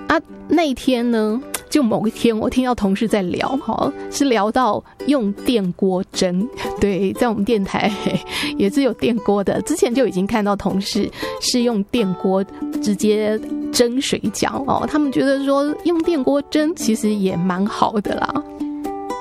啊，那一天呢，就某一天我听到同事在聊，是聊到用电锅蒸。对，在我们电台也是有电锅的，之前就已经看到同事是用电锅直接蒸水饺哦，他们觉得说用电锅蒸其实也蛮好的啦。